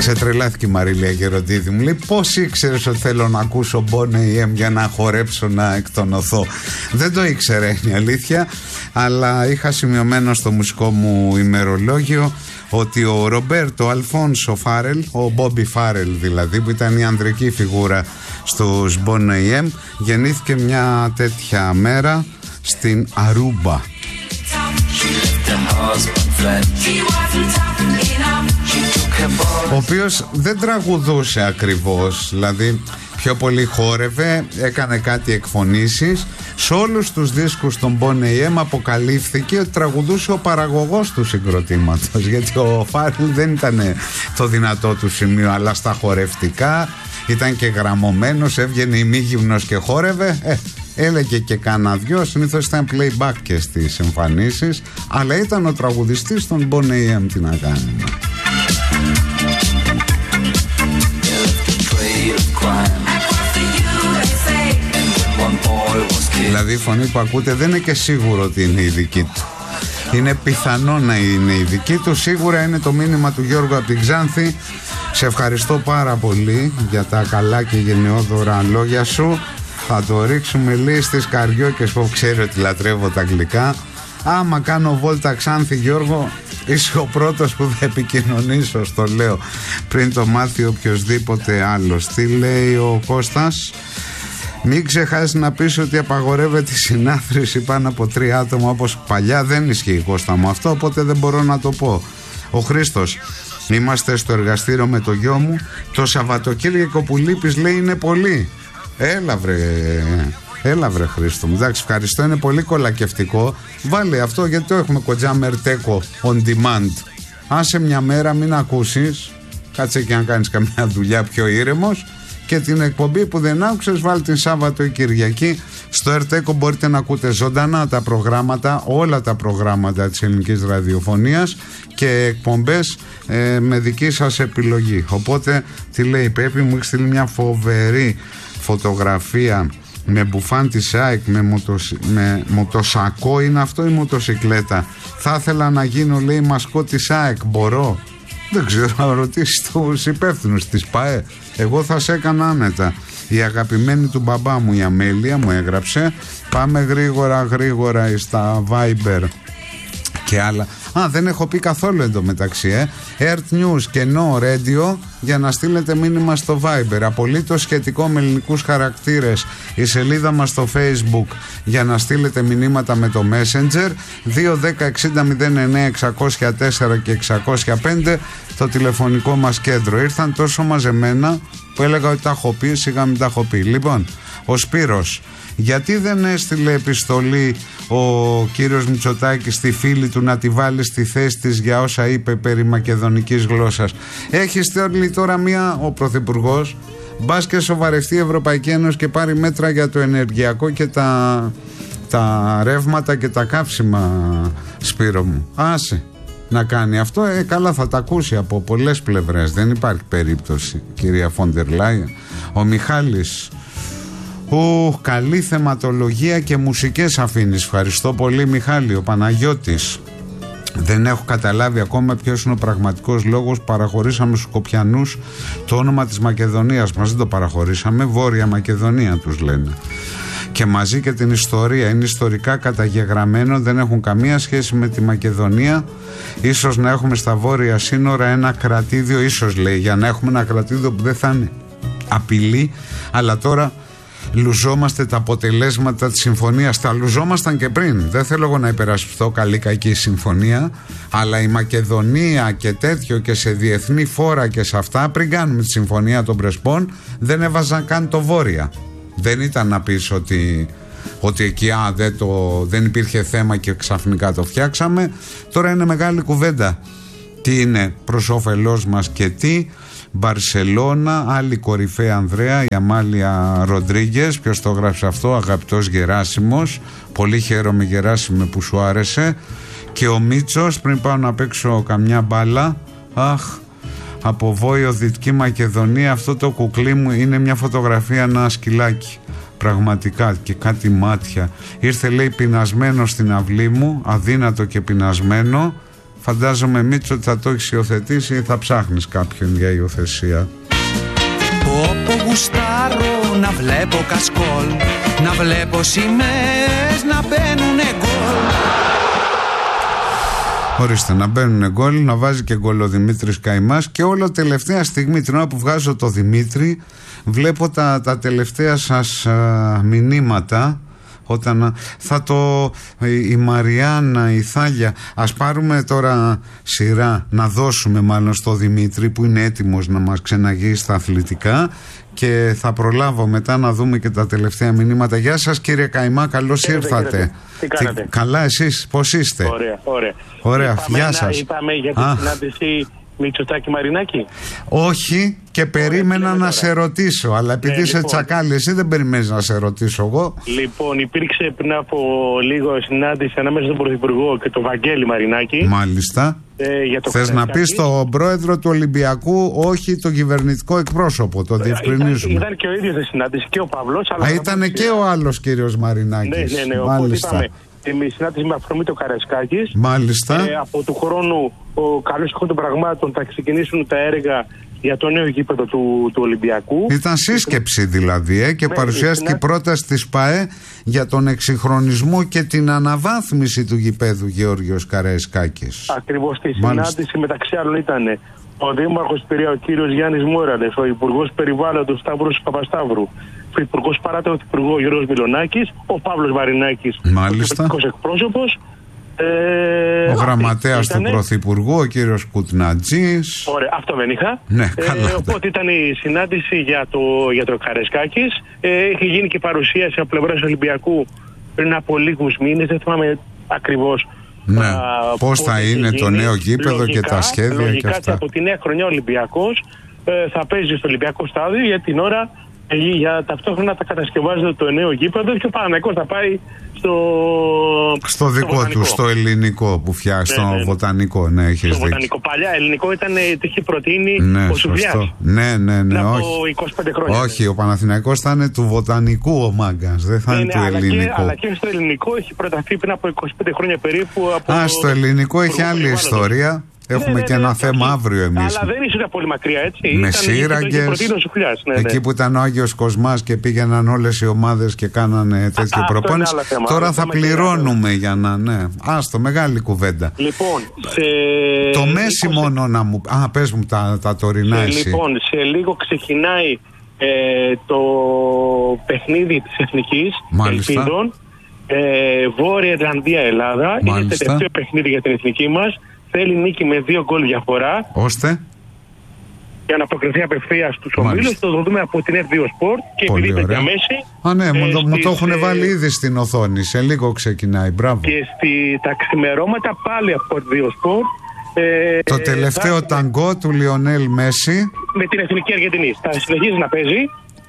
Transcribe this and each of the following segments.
Ξετρελάθηκε η Μαρίλια Γεροντίδη μου. Λέει, πώς ήξερες ότι θέλω να ακούσω Bon AM για να χορέψω, να εκτονωθώ? Δεν το ήξερε, είναι η αλήθεια, αλλά είχα σημειωμένο στο μουσικό μου ημερολόγιο ότι ο Ρομπέρτο Αλφόνσο Φάρελ, ο Μπόμπι Φάρελ δηλαδή, που ήταν η ανδρική φιγούρα στους Bon AM, γεννήθηκε μια τέτοια μέρα στην Αρούμπα. Ο οποίος δεν τραγουδούσε ακριβώς, δηλαδή πιο πολύ χόρευε, έκανε κάτι εκφωνήσεις. Σε όλους τους δίσκους των Bon AM αποκαλύφθηκε ότι τραγουδούσε ο παραγωγός του συγκροτήματος, γιατί ο Φάρελ δεν ήταν το δυνατό του σημείο, αλλά στα χορευτικά ήταν και γραμμωμένος, έβγαινε ημίγυμνος και χόρευε. Έλεγε και κάνα δυο, συνήθως ήταν playback και στις εμφανίσεις, αλλά ήταν ο τραγουδιστής των Bon AM, τι να κάνουμε. Δηλαδή η φωνή που ακούτε δεν είναι και σίγουρο ότι είναι η δική του. Είναι πιθανό να είναι η δική του. Σίγουρα είναι το μήνυμα του Γιώργου από την Ξάνθη. Σε ευχαριστώ πάρα πολύ για τα καλά και γενναιόδωρα λόγια σου. Θα το ρίξουμε λίγο στις καριόκες, που ξέρει ότι λατρεύω τα αγγλικά. Άμα κάνω βόλτα Ξάνθη, Γιώργο, είσαι ο πρώτος που θα επικοινωνήσω, στο λέω, πριν το μάθει οποιοσδήποτε άλλος. Τι λέει ο Κώστας? Μην ξεχάσεις να πεις ότι απαγορεύεται η συνάθρηση πάνω από 3 άτομα όπως παλιά. Δεν ισχύει, Κώστα μου, αυτό, οπότε δεν μπορώ να το πω. Ο Χρήστος, είμαστε στο εργαστήριο με το γιο μου. Το Σαββατοκύριακο που λείπεις, λέει, είναι πολύ. Έλα βρε Χρήστο μου. Εντάξει, ευχαριστώ, είναι πολύ κολακευτικό. Βάλε αυτό, γιατί το έχουμε κοντζάμερ τέκο on demand. Άσε μια μέρα, μην ακούσεις. Κάτσε και αν κάνεις καμιά δουλειά πιο ήρεμος. Και την εκπομπή που δεν άκουσες, βάλει την Σάββατο ή Κυριακή. Στο ΕΡΤΕΚΟ μπορείτε να ακούτε ζωντανά τα προγράμματα, όλα τα προγράμματα της ελληνικής ραδιοφωνίας και εκπομπές με δική σας επιλογή. Οπότε, τι λέει η Πέπη, μου έχει στείλει μια φοβερή φωτογραφία με μπουφάν της ΑΕΚ, με μοτοσακό, είναι αυτό η μοτοσικλέτα? Θα ήθελα να γίνω, λέει, μασκό της ΑΕΚ, μπορώ? Δεν ξέρω, να ρωτήσεις τους υπεύθυνους της ΠΑΕ. Εγώ θα σε έκανα άνετα. Η αγαπημένη του μπαμπά μου, η Αμέλεια, μου έγραψε. Πάμε γρήγορα στα Viber και άλλα. Δεν έχω πει καθόλου εντωμεταξύ. Earth News και No Radio για να στείλετε μήνυμα στο Viber. Απολύτως σχετικό με ελληνικούς χαρακτήρες. Η σελίδα μας στο Facebook για να στείλετε μηνύματα με το Messenger. 2-10-60-09-604 και 605 το τηλεφωνικό μας κέντρο. Ήρθαν τόσο μαζεμένα που έλεγα ότι τα έχω πει, σιγά μην τα έχω πει. Λοιπόν, ο Σπύρος, γιατί δεν έστειλε επιστολή ο κύριος Μητσοτάκης στη φίλη του να τη βάλει στη θέση της για όσα είπε περί μακεδονικής γλώσσας? Έχει στείλει τώρα ο Πρωθυπουργός, μπας και σοβαρευτεί η Ευρωπαϊκή Ένωση και πάρει μέτρα για το ενεργειακό και τα ρεύματα και τα καύσιμα, Σπύρο μου. Άσε να κάνει αυτό, καλά, θα τα ακούσει από πολλές πλευρές, δεν υπάρχει περίπτωση, κυρία Φόντερ Λάιεν. Ο Μιχάλης, καλή θεματολογία και μουσικές αφήνεις. Ευχαριστώ πολύ, Μιχάλη. Ο Παναγιώτης, δεν έχω καταλάβει ακόμα ποιος είναι ο πραγματικός λόγος. Παραχωρήσαμε στους Σκοπιανούς το όνομα της Μακεδονίας μας. Δεν το παραχωρήσαμε, Βόρεια Μακεδονία τους λένε. Και μαζί και την ιστορία. Είναι ιστορικά καταγεγραμμένο, δεν έχουν καμία σχέση με τη Μακεδονία. Ίσως να έχουμε στα βόρεια σύνορα ένα κρατήδιο, ίσως λέει, για να έχουμε ένα κρατήδιο που δεν θα είναι απειλή, αλλά τώρα λουζόμαστε τα αποτελέσματα της συμφωνίας. Τα λουζόμασταν και πριν. Δεν θέλω εγώ να υπερασπιστώ καλή κακή συμφωνία, αλλά η Μακεδονία και τέτοιο και σε διεθνή φόρα και σε αυτά, πριν κάνουμε τη συμφωνία των Πρεσπών, δεν έβαζαν καν το βόρεια. Δεν ήταν να πεις ότι εκεί δεν υπήρχε θέμα και ξαφνικά το φτιάξαμε. Τώρα είναι μεγάλη κουβέντα. Τι είναι προς όφελός μας και τι. Μπαρσελώνα, άλλη κορυφαία Ανδρέα, η Αμάλια Ροντρίγκες. Ποιος το γράψε αυτό? Αγαπητός Γεράσιμος. Πολύ χαίρομαι, Γεράσιμε, που σου άρεσε. Και ο Μίτσος, πριν πάω να παίξω καμιά μπάλα, από Βόιο, Δυτική Μακεδονία, αυτό το κουκλί μου είναι μια φωτογραφία, ένα σκυλάκι. Πραγματικά, και κάτι μάτια. Ήρθε, λέει, πεινασμένο στην αυλή μου, αδύνατο και πεινασμένο. Φαντάζομαι, Μίτσο, ότι θα το έχεις υιοθετήσει ή θα ψάχνεις κάποιον για υιοθεσία. Όπου γουστάρω να βλέπω κασκόλ, να βλέπω σημαίες να μπαίνουνε γκολ. Ορίστε, να μπαίνουνε γκολ, να βάζει και γκολ ο Δημήτρης Καϊμάς. Και όλο τελευταία στιγμή, την ώρα που βγάζω το Δημήτρη, βλέπω τα τελευταία σας μηνύματα. Όταν θα η Μαριάννα, η Θάλια, ας πάρουμε τώρα σειρά, να δώσουμε μάλλον στο Δημήτρη που είναι έτοιμος να μας ξεναγεί στα αθλητικά, και θα προλάβω μετά να δούμε και τα τελευταία μηνύματα. Γεια σας κύριε Καϊμά, καλώς ήρθατε. Τι κάνετε? Καλά, εσείς πώς είστε? Ωραία, γεια σας. Είπαμε για τη συνάντηση Μητσοτάκη Μαρινάκη. Όχι, και περίμενα να σε ρωτήσω, αλλά επειδή είσαι τσακάλι, εσύ δεν περιμένεις να σε ρωτήσω εγώ. Λοιπόν, υπήρξε πριν από λίγο συνάντηση ανάμεσα στον Πρωθυπουργό και τον Βαγγέλη Μαρινάκη. Μάλιστα. Θες να πεις στον πρόεδρο του Ολυμπιακού, όχι τον κυβερνητικό εκπρόσωπο, το διευκρινίζουμε. Ήταν και ο ίδιος στη συνάντηση και ο Παύλος. Ήταν και ο άλλος κύριος Μαρινάκης. Ναι, μάλιστα. Η συνάντηση με αφορμή το Καραϊσκάκης. Μάλιστα. Από του χρόνου, ο καλός χώρος των πραγμάτων, θα ξεκινήσουν τα έργα για το νέο γήπεδο του Ολυμπιακού. Ήταν σύσκεψη δηλαδή, και παρουσιάστηκε η πρόταση της ΠΑΕ για τον εξυγχρονισμό και την αναβάθμιση του γηπέδου Γεώργιος Καραϊσκάκης. Ακριβώς. Στη συνάντηση μεταξύ άλλων ήταν ο Δήμαρχος Πειραιά, ο κύριος Γιάννης Μόραλες, ο Υπουργός Περιβάλλοντος Σταύρος Παπασταύρου, ο Υπουργός Παράταγος Υπουργός Γιώργος Μιλονάκης, ο Παύλος Μαρινάκης, ο κυβερνητικός εκπρόσωπος, ο γραμματέας του Πρωθυπουργού, ο κύριος Κουτνατζής. Ωραία, αυτό δεν είχα. Ναι, καλά. Οπότε ήταν η συνάντηση για το Καραϊσκάκης. Έχει γίνει και παρουσίαση από πλευράς Ολυμπιακού πριν από λίγους μήνες, δεν θυμάμαι ακριβώς. Ναι, πώς θα είναι το νέο γήπεδο και τα σχέδια λογικά και αυτά. Από τη νέα χρονιά ο Ολυμπιακός θα παίζει στο Ολυμπιακό στάδιο, για την ώρα για ταυτόχρονα θα κατασκευάζεται το νέο γήπεδο και ο Παναθηναϊκός θα πάει στο δικό του, στο ελληνικό που φτιάχνει, στο βοτανικό. Ναι, έχεις στο βοτανικό. Παλιά ελληνικό ήταν, το είχε προτείνει ο Σουβλιάς. Ναι, όχι. 25 χρόνια. Όχι, ο Παναθηναϊκός θα είναι του βοτανικού ο Μάγκας, δεν θα είναι του ελληνικού. Αλλά και στο ελληνικό έχει προταθεί πριν από 25 χρόνια περίπου. Στο ελληνικό έχει άλλη ιστορία. Έχουμε και ένα θέμα αύριο εμείς. Αλλά δεν ήσουν πολύ μακριά, έτσι. Με σύραγγες. Εκεί που ήταν ο Άγιος Κοσμάς και πήγαιναν όλες οι ομάδες και κάνανε τέτοιο προπόνηση. Τώρα θα πληρώνουμε για να. Ναι. Άστο, μεγάλη κουβέντα. Λοιπόν, το Μέση μόνο να μου. Πες μου τα τωρινά εσύ. Λοιπόν, σε λίγο ξεκινάει το παιχνίδι της Εθνικής Ελπίδων. Βόρεια Ιρλανδία, Ελλάδα. Είναι το τελευταίο παιχνίδι για την εθνική μας. Θέλει νίκη με 2 γκολ διαφορά. Ώστε για να προκριθεί απευθείας στους ομίλους. Το δούμε από την F2 Sport και επειδή είναι για μέση. Ναι, μου το έχουν βάλει ήδη στην οθόνη. Σε λίγο ξεκινάει. Μπράβο. Και τα ξημερώματα πάλι από F2 Sport. Το τελευταίο ταγκό του Λιονέλ Μέση με την Εθνική Αργεντινή. Θα συνεχίζει να παίζει.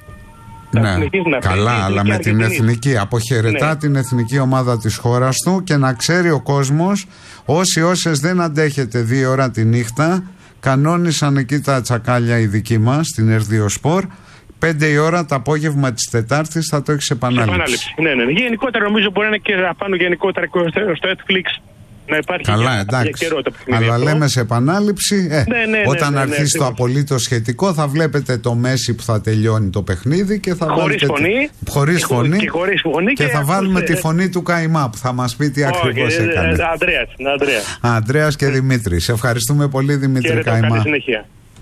Ναι, καλά, αλλά με την εθνική. Αποχαιρετά την εθνική ομάδα της χώρας του και να ξέρει ο κόσμος, όσες δεν αντέχετε 2 ώρα τη νύχτα, κανόνισαν εκεί τα τσακάλια οι δικοί μας στην Ερδιοσπορ. 5 η ώρα το απόγευμα της Τετάρτης θα το έχεις επανάληψη. Ναι. Γενικότερα νομίζω μπορεί να είναι και πάνω γενικότερα στο Netflix. Να υπάρχει. Καλά, εντάξει. Αλλά λέμε σε επανάληψη. Όταν αρχίσει το απολύτως σχετικό, θα βλέπετε το Μέση που θα τελειώνει το παιχνίδι και θα χωρίς φωνή. Χωρίς φωνή. Και θα βάλουμε τη φωνή του Καϊμά που θα μας πει τι ακριβώς έκανε. Ανδρέας και Δημήτρη. Σε ευχαριστούμε πολύ, Δημήτρη Καϊμά. Καλή συνέχεια.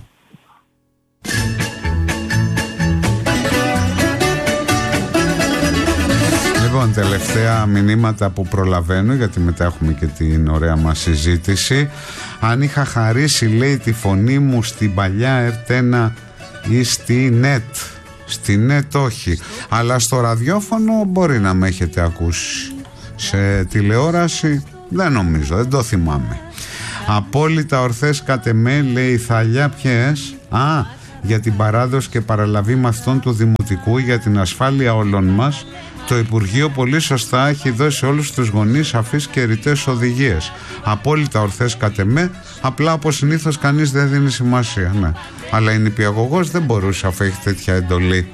Λοιπόν, τελευταία μηνύματα που προλαβαίνω, γιατί μετά έχουμε και την ωραία μας συζήτηση. Αν είχα χαρίσει, λέει, τη φωνή μου στην παλιά ΕΡΤ1 ή στη ΝΕΤ. Στη ΝΕΤ όχι, αλλά στο ραδιόφωνο μπορεί να με έχετε ακούσει. Σε τηλεόραση δεν νομίζω, δεν το θυμάμαι. Απόλυτα ορθές κατ' εμέ, λέει η Θαλιά. Ποιες? Για την παράδοση και παραλαβή μαθητών του Δημοτικού για την ασφάλεια όλων μας. Το Υπουργείο πολύ σωστά έχει δώσει σε όλους τους γονείς σαφείς και ρητές οδηγίες. Απόλυτα ορθές κατ' εμέ, απλά όπως συνήθως κανείς δεν δίνει σημασία. Ναι. Αλλά η νηπιαγωγός δεν μπορούσε, αφού έχει τέτοια εντολή,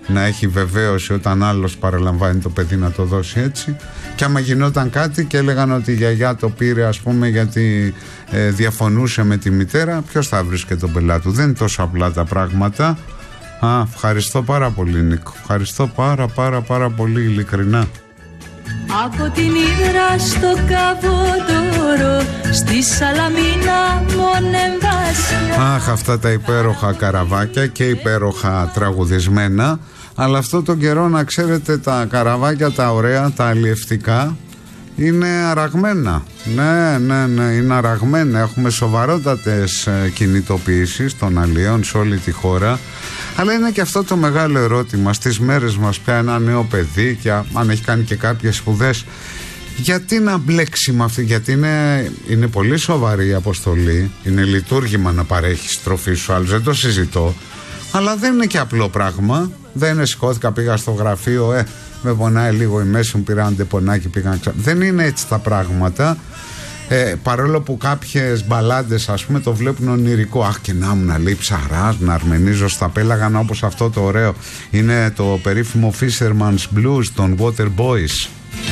να έχει βεβαίωση όταν άλλος παραλαμβάνει το παιδί να το δώσει έτσι. Και άμα γινόταν κάτι και έλεγαν ότι η γιαγιά το πήρε, ας πούμε, γιατί διαφωνούσε με τη μητέρα, ποιος θα βρίσκε τον πελάτη του? Δεν είναι τόσο απλά τα πράγματα. Ευχαριστώ πάρα πολύ, Νίκο. Ευχαριστώ πάρα πολύ, ειλικρινά. Από την Ύδρα στο Καβότορο, στη Σαλαμίνα Μονεμβάσια. Αχ, αυτά τα υπέροχα καραβάκια και υπέροχα τραγουδισμένα. Αλλά αυτό τον καιρό, να ξέρετε, τα καραβάκια τα ωραία, τα αλλιευτικά, είναι αραγμένα. Ναι, είναι αραγμένα. Έχουμε σοβαρότατες κινητοποιήσεις των αλλιών σε όλη τη χώρα. Αλλά είναι και αυτό το μεγάλο ερώτημα στις μέρες μας πια, ένα νέο παιδί, και αν έχει κάνει και κάποιες σπουδές, γιατί να μπλέξει με αυτή? Γιατί είναι πολύ σοβαρή η αποστολή. Είναι λειτουργήμα να παρέχεις τροφή στους άλλους, δεν το συζητώ. Αλλά δεν είναι και απλό πράγμα. Δεν είναι σηκώθηκα, πήγα στο γραφείο, με πονάει λίγο η μέση μου, πήρα αντεπονάκι, πήγα ξανά. Δεν είναι έτσι τα πράγματα. Παρόλο που κάποιες μπαλάντες, ας πούμε, το βλέπουν ονειρικό. Αχ, και να μου να λέει ψαράς, να αρμενίζω στα πέλαγανα, όπως αυτό το ωραίο είναι το περίφημο Fisherman's Blues των Water Boys.